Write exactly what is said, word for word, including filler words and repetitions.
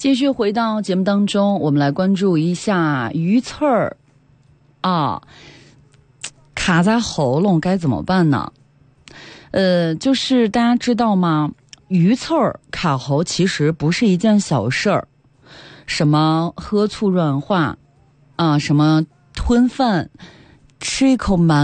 继续回到节目当中，我们来关注一下鱼刺儿啊，卡在喉咙该怎么办呢？呃，就是大家知道吗？鱼刺儿卡喉其实不是一件小事儿，什么喝醋软化啊，什么吞饭，吃一口馒